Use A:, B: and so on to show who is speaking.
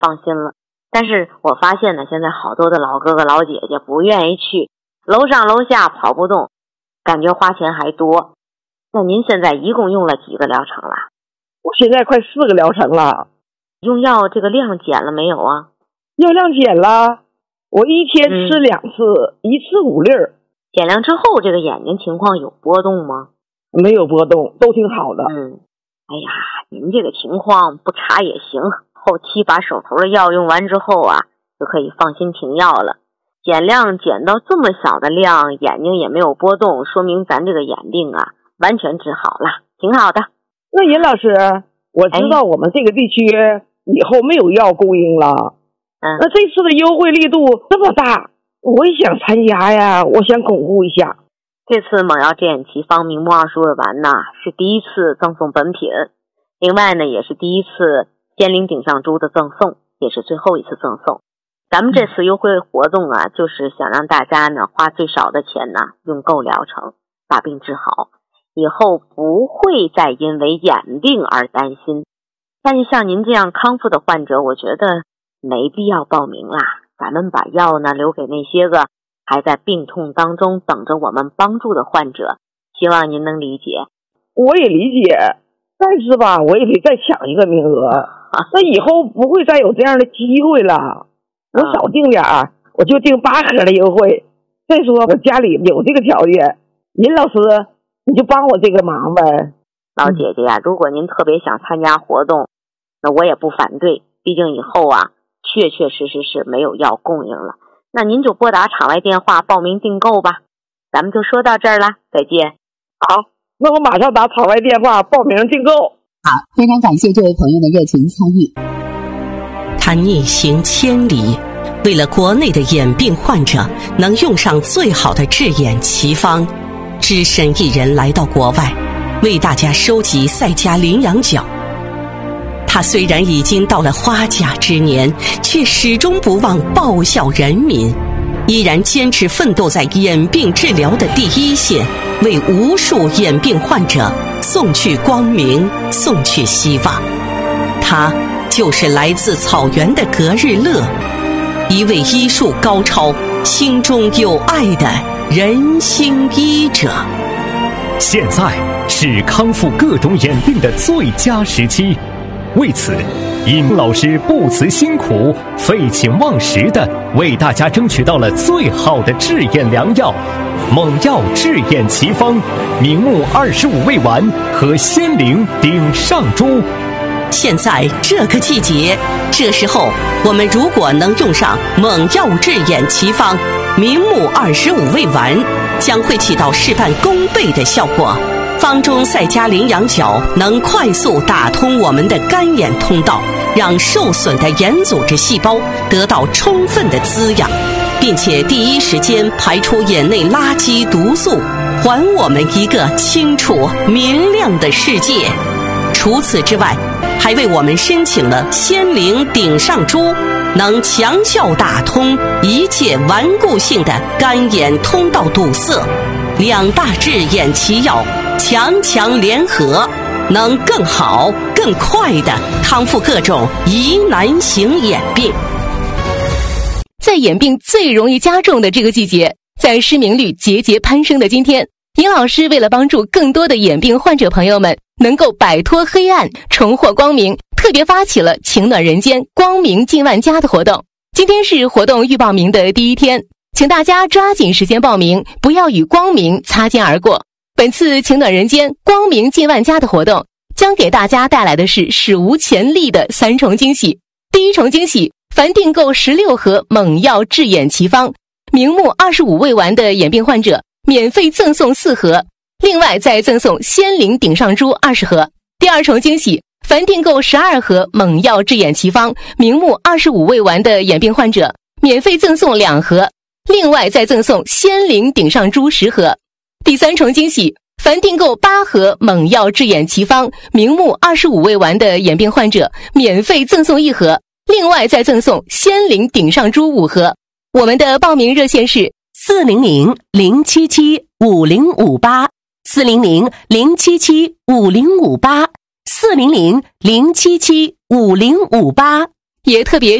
A: 放心了。但是我发现呢，现在好多的老哥哥老姐姐不愿意去，楼上楼下跑不动，感觉花钱还多。那您现在一共用了几个疗程了？
B: 我现在快4个疗程了。
A: 用药这个量减了没有啊？
B: 药量减了，我一天吃2次，一次5粒儿。
A: 减量之后，这个眼睛情况有波动吗？
B: 没有波动，都挺好的。
A: 哎呀，您这个情况不查也行，后期把手头的药用完之后啊，就可以放心停药了。减量减到这么小的量，眼睛也没有波动，说明咱这个眼病啊完全治好了，挺好的。
B: 那尹老师，我知道我们这个地区以后没有药供应了，那这次的优惠力度这么大，我也想参加呀，我想巩固一下。
A: 这次猛药治眼奇方明目25味丸呢，是第一次赠送本品，另外呢也是第一次仙灵顶上珠的赠送，也是最后一次赠送。咱们这次优惠活动啊，就是想让大家呢花最少的钱呢用够疗程，把病治好，以后不会再因为眼病而担心。但是像您这样康复的患者，我觉得没必要报名啦，咱们把药呢留给那些个还在病痛当中等着我们帮助的患者，希望您能理解。
B: 我也理解，但是吧，我也得再抢一个名额，那以后不会再有这样的机会了。我少订点儿，我就订8盒的优惠。再说我家里有这个条件，尹老师你就帮我这个忙呗。
A: 老姐姐呀，如果您特别想参加活动，那我也不反对，毕竟以后啊确确实实是没有药供应了。那您就拨打场外电话报名订购吧。咱们就说到这儿了，再见。
B: 好，那我马上打场外电话报名订购。
C: 好，非常感谢这位朋友的热情参与。
D: 他逆行千里，为了国内的眼病患者能用上最好的治眼奇方，只身一人来到国外，为大家收集赛迦羚羊角。他虽然已经到了花甲之年，却始终不忘报效人民，依然坚持奋斗在眼病治疗的第一线，为无数眼病患者送去光明，送去希望。他就是来自草原的格日乐，一位医术高超、心中有爱的人心医者。
E: 现在是康复各种眼病的最佳时期，为此尹老师不辞辛苦、废寝忘食地为大家争取到了最好的治眼良药——猛药治眼奇方、明目25味丸和仙灵顶上珠。
D: 现在这个季节，这时候我们如果能用上猛药治眼奇方、明目25味丸，将会起到事半功倍的效果。方中赛迦羚羊角能快速打通我们的干眼通道，让受损的眼组织细胞得到充分的滋养，并且第一时间排出眼内垃圾毒素，还我们一个清楚明亮的世界。除此之外，还为我们申请了仙灵顶上珠，能强效打通一切顽固性的干眼通道堵塞。2大治眼奇药强强联合，能更好更快地康复各种疑难型眼病。
F: 在眼病最容易加重的这个季节，在失明率节节攀升的今天，尹老师为了帮助更多的眼病患者朋友们能够摆脱黑暗，重获光明，特别发起了情暖人间光明近万家的活动。今天是活动预报名的第一天，请大家抓紧时间报名，不要与光明擦肩而过。本次情暖人间光明近万家的活动将给大家带来的是史无前例的3重惊喜。第一重惊喜，凡订购16盒猛药治眼奇方、明目25味丸的眼病患者免费赠送4盒，另外再赠送仙灵顶上珠20盒。第二重惊喜，凡订购12盒猛药治眼奇方、明目25味丸的眼病患者免费赠送2盒，另外再赠送仙灵顶上珠10盒。第三重惊喜，凡订购8盒猛药治眼奇方、明目25味丸的眼病患者免费赠送1盒，另外再赠送仙灵顶上珠5盒。我们的报名热线是
D: 400-077-5058 400-077-5058 400-077-5058。
F: 也特别